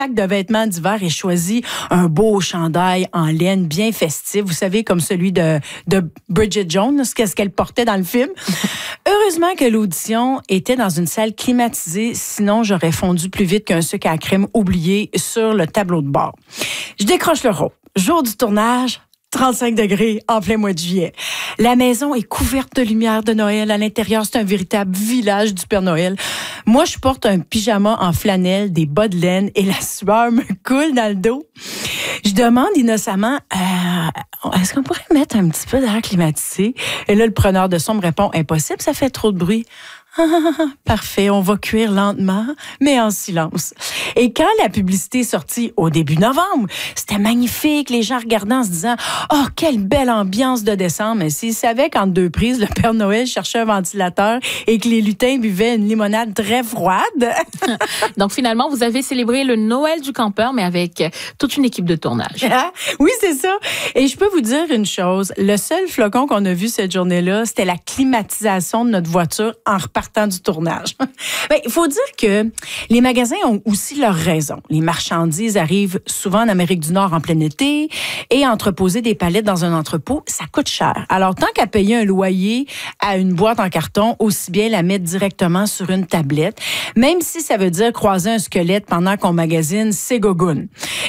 sac de vêtements d'hiver et choisi un beau chandail en laine bien festif, vous savez, comme celui de Bridget Jones, qu'est-ce qu'elle portait dans le film. Heureusement que l'audition était dans une salle climatisée, sinon j'aurais fondu plus vite qu'un sucre à crème oublié sur le tableau de bord. Je décroche le robe. Jour du tournage, 35 degrés en plein mois de juillet. La maison est couverte de lumière de Noël. À l'intérieur, c'est un véritable village du Père Noël. Moi, je porte un pyjama en flanelle, des bas de laine et la sueur me coule dans le dos. Je demande innocemment, est-ce qu'on pourrait mettre un petit peu d'air climatisé? Et là, le preneur de son me répond, impossible, ça fait trop de bruit. Parfait, on va cuire lentement, mais en silence. Et quand la publicité est sortie au début novembre, c'était magnifique. Les gens regardaient en se disant « Oh, quelle belle ambiance de décembre! » Mais s'ils savaient qu'entre deux prises, le Père Noël cherchait un ventilateur et que les lutins buvaient une limonade très froide. Donc, finalement, vous avez célébré le Noël du campeur, mais avec toute une équipe de tournage. Oui, c'est ça. Et je peux vous dire une chose. Le seul flocon qu'on a vu cette journée-là, c'était la climatisation de notre voiture en repartant du tournage. Il faut dire que les magasins ont aussi leurs raisons. Les marchandises arrivent souvent en Amérique du Nord en plein été et entreposer des palettes dans un entrepôt, ça coûte cher. Alors, tant qu'à payer un loyer à une boîte en carton, aussi bien la mettre directement sur une tablette, même si ça veut dire croiser un squelette pendant qu'on magasine ses gogoons.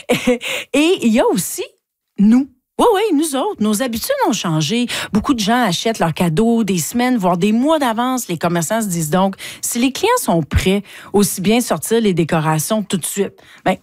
Et il y a aussi nous. Oui, nous autres, nos habitudes ont changé. Beaucoup de gens achètent leurs cadeaux des semaines, voire des mois d'avance. Les commerçants se disent donc, si les clients sont prêts, aussi bien sortir les décorations tout de suite.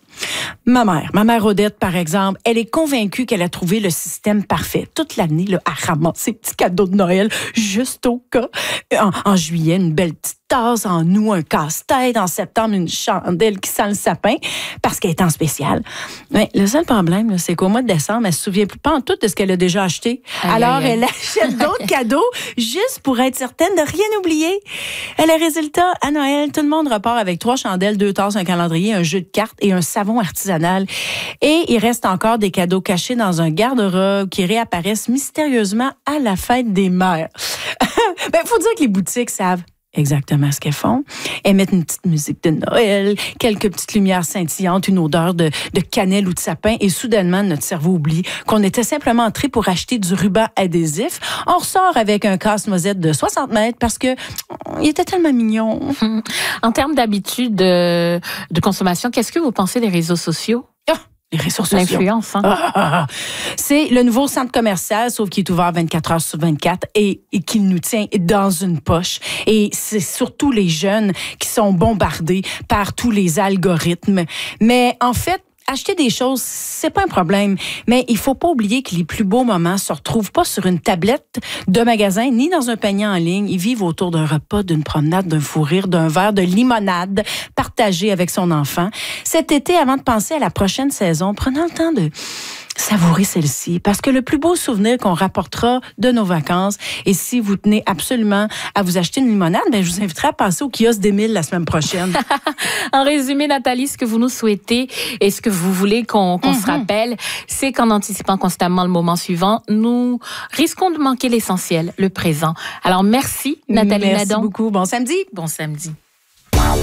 Ma mère Odette, par exemple, elle est convaincue qu'elle a trouvé le système parfait. Toute l'année, elle ramasse ses petits cadeaux de Noël juste au cas. En juillet, une belle petite tasse, en août, un casse-tête, en septembre, une chandelle qui sent le sapin, parce qu'elle est en spécial. Mais le seul problème, c'est qu'au mois de décembre, elle se souvient pas en tout de ce qu'elle a déjà acheté. Alors, elle achète d'autres cadeaux juste pour être certaine de rien oublier. Et le résultat, à Noël, tout le monde repart avec 3 chandelles, 2 tasses, un calendrier, un jeu de cartes et un savon artisanal. Et il reste encore des cadeaux cachés dans un garde-robe qui réapparaissent mystérieusement à la fête des mères. Faut dire que les boutiques savent exactement ce qu'elles font. Elles mettent une petite musique de Noël, quelques petites lumières scintillantes, une odeur de cannelle ou de sapin, et soudainement, notre cerveau oublie qu'on était simplement entré pour acheter du ruban adhésif. On ressort avec un casse-noisette de 60 mètres parce que il était tellement mignon. En termes d'habitude de consommation, qu'est-ce que vous pensez des réseaux sociaux? Les réseaux sociaux. L'influence, hein? C'est le nouveau centre commercial, sauf qu'il est ouvert 24 heures sur 24 et qu'il nous tient dans une poche. Et c'est surtout les jeunes qui sont bombardés par tous les algorithmes. Mais en fait, acheter des choses, c'est pas un problème, mais il faut pas oublier que les plus beaux moments se retrouvent pas sur une tablette de magasin, ni dans un panier en ligne. Ils vivent autour d'un repas, d'une promenade, d'un fou rire, d'un verre de limonade partagé avec son enfant. Cet été, avant de penser à la prochaine saison, prenons le temps de savourer celle-ci, parce que le plus beau souvenir qu'on rapportera de nos vacances, et si vous tenez absolument à vous acheter une limonade, je vous inviterai à passer au kiosque d'Émile la semaine prochaine. En résumé, Nathalie, ce que vous nous souhaitez et ce que vous voulez qu'on se rappelle, c'est qu'en anticipant constamment le moment suivant, nous risquons de manquer l'essentiel, le présent. Alors, merci, Nathalie Nadon. Merci beaucoup. Bon samedi. Bon samedi.